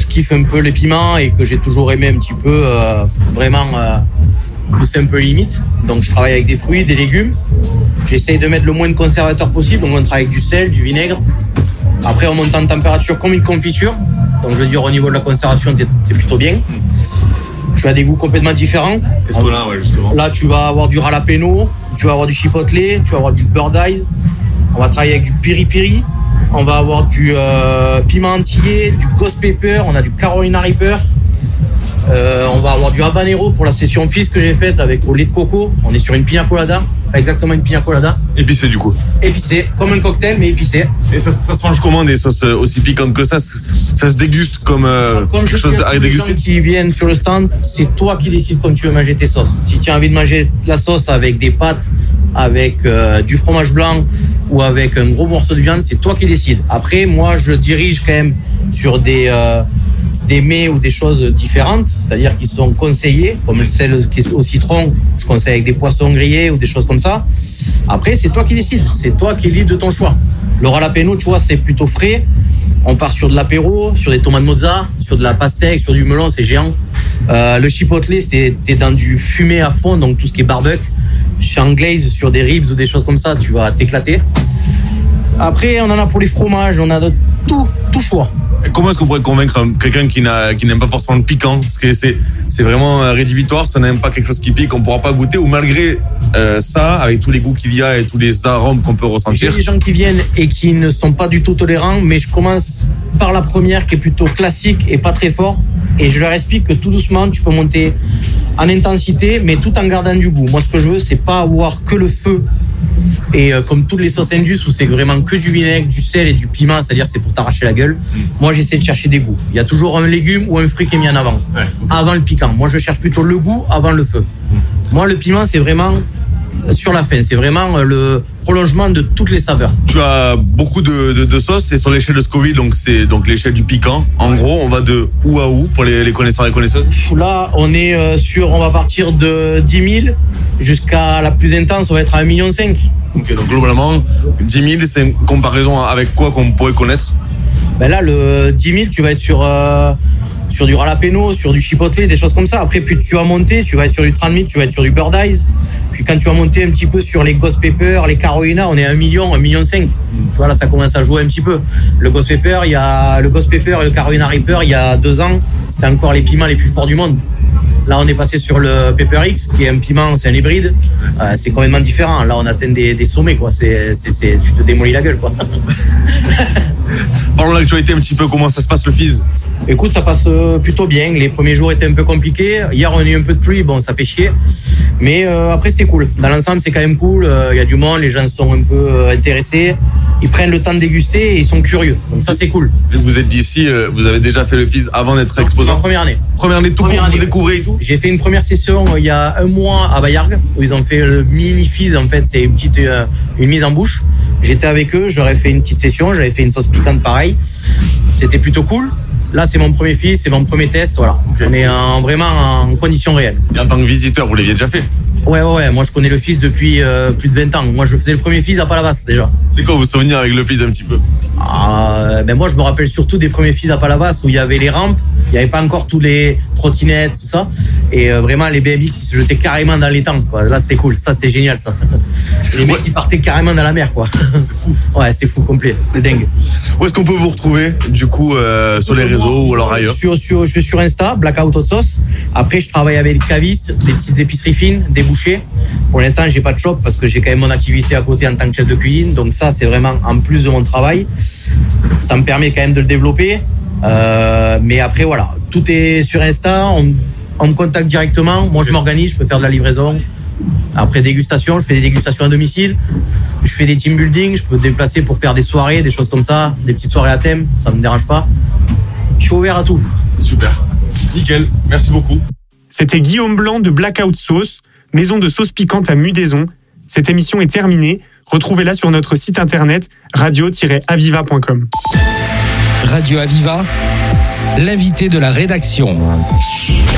kiffe un peu les piments et que j'ai toujours aimé un petit peu, vraiment pousser un peu limite. Donc je travaille avec des fruits, des légumes. J'essaye de mettre le moins de conservateurs possible. Donc on travaille avec du sel, du vinaigre. Après on monte en température comme une confiture. Donc je veux dire au niveau de la conservation t'es plutôt bien. Tu as des goûts complètement différents. Qu'est-ce qu'on a, justement? Là tu vas avoir du jalapeno, tu vas avoir du chipotle, tu vas avoir du bird eyes. On va travailler avec du piri-piri. On va avoir du piment entier, du ghost pepper, on a du Carolina Reaper. On va avoir du habanero pour la session fizz que j'ai faite avec au lait de coco. On est sur une pina colada, pas exactement une pina colada. Épicé du coup. Épicé, comme un cocktail mais épicé. Et ça se mange comment des sauces aussi piquantes que ça? Ça se déguste comme quelque chose à déguster? Les gens qui viennent sur le stand, c'est toi qui décides comme tu veux manger tes sauces. Si tu as envie de manger de la sauce avec des pâtes, avec du fromage blanc ou avec un gros morceau de viande, c'est toi qui décides. Après, moi, je dirige quand même sur des mets ou des choses différentes, c'est-à-dire qui sont conseillés, comme celle qui est au citron, je conseille avec des poissons grillés ou des choses comme ça. Après, c'est toi qui décides, c'est toi qui es libre de ton choix. Le jalapeno, tu vois, c'est plutôt frais. On part sur de l'apéro, sur des tomates mozza, sur de la pastèque, sur du melon, c'est géant. Le chipotle, t'es dans du fumé à fond, donc tout ce qui est barbecue. En glaze, sur des ribs ou des choses comme ça, tu vas t'éclater. Après, on en a pour les fromages, on a de tout choix. Et comment est-ce qu'on pourrait convaincre quelqu'un qui n'aime pas forcément le piquant? Parce que c'est vraiment rédhibitoire, si on n'aime pas quelque chose qui pique, on ne pourra pas goûter, ou malgré ça, avec tous les goûts qu'il y a et tous les arômes qu'on peut ressentir. J'ai des gens qui viennent et qui ne sont pas du tout tolérants, mais je commence par la première qui est plutôt classique et pas très forte. Et je leur explique que tout doucement, tu peux monter en intensité, mais tout en gardant du goût. Moi, ce que je veux, c'est pas avoir que le feu. Et comme toutes les sauces indus où c'est vraiment que du vinaigre, du sel et du piment, c'est-à-dire c'est pour t'arracher la gueule. Moi, j'essaie de chercher des goûts. Il y a toujours un légume ou un fruit qui est mis en avant, avant le piquant. Moi, je cherche plutôt le goût avant le feu. Moi, le piment, c'est vraiment sur la fin. C'est vraiment le prolongement de toutes les saveurs. Tu as beaucoup de sauces, c'est sur l'échelle de Scoville, donc c'est donc l'échelle du piquant. En gros, on va de où à où pour les connaisseurs et les connaisseuses? Là, on va partir de 10 000 jusqu'à la plus intense, on va être à 1,5 million. Ok, donc globalement, 10 000, c'est une comparaison avec quoi qu'on pourrait connaître? Ben là, le 10 000, tu vas être sur du jalapeno, sur du chipotle, des choses comme ça. Après, puis tu vas monter, tu vas être sur du 30 000, tu vas être sur du bird eyes. Puis quand tu vas monter un petit peu sur les ghost pepper, les Carolina, on est à 1 million, 1,5 million. Tu vois, là, ça commence à jouer un petit peu. Le ghost pepper et le Carolina Reaper, il y a 2 ans, c'était encore les piments les plus forts du monde. Là, on est passé sur le Pepper X, qui est un piment, c'est un hybride. C'est complètement différent. Là, on atteint des sommets, quoi. Tu te démolis la gueule, quoi. Parlons de l'actualité un petit peu. Comment ça se passe le fizz? Écoute, ça passe plutôt bien. Les premiers jours étaient un peu compliqués. Hier, on a eu un peu de pluie. Bon, ça fait chier. Mais après, c'était cool. Dans l'ensemble, c'est quand même cool. Il y a du monde. Les gens sont un peu intéressés. Ils prennent le temps de déguster et ils sont curieux. Donc ça, c'est cool. Vous êtes d'ici. Vous avez déjà fait le fizz avant d'être exposant? En première année. Première année tout court, vous découvrez et tout? J'ai fait une première session il y a 1 mois à Bayargues, où ils ont fait le mini fizz. En fait, c'est une mise en bouche. J'étais avec eux. J'aurais fait une petite session. J'avais fait une sauce piquante pareil. C'était plutôt cool. Là, c'est mon premier fizz, c'est mon premier test. Voilà. Okay. On est vraiment en conditions réelles. Et en tant que visiteur, vous l'aviez déjà fait? Ouais. Moi, je connais le fizz depuis plus de 20 ans. Moi, je faisais le premier fizz à Palavas déjà. C'est quoi vos souvenirs avec le fizz un petit peu? Moi, je me rappelle surtout des premiers fizz à Palavas où il y avait les rampes, il n'y avait pas encore tous les trottinettes, tout ça. Et vraiment, les BMX, ils se jetaient carrément dans les temps, quoi. Là, c'était cool. Ça, c'était génial, ça. Les mecs, ils partaient carrément dans la mer, quoi. C'est fou. Ouais, c'était fou, complet. C'était dingue. Où est-ce qu'on peut vous retrouver, du coup, sur les réseaux ou alors ailleurs? Je suis sur Insta, Blackout Hot Sauce. Après, je travaille avec des cavistes, des petites épiceries fines, des bouchers. Pour l'instant, j'ai pas de shop parce que j'ai quand même mon activité à côté en tant que chef de cuisine. Donc ça, c'est vraiment en plus de mon travail. Ça me permet quand même de le développer. Mais après, voilà, tout est sur Insta. On me contacte directement. Moi, je m'organise, je peux faire de la livraison. Après dégustation, je fais des dégustations à domicile. Je fais des team building. Je peux me déplacer pour faire des soirées, des choses comme ça, des petites soirées à thème. Ça me dérange pas. Je suis ouvert à tout. Super. Nickel. Merci beaucoup. C'était Guillaume Blanc de Blackout Sauce, maison de sauce piquante à Mudaison. Cette émission est terminée. Retrouvez-la sur notre site internet radio-aviva.com. Radio Aviva, l'invité de la rédaction.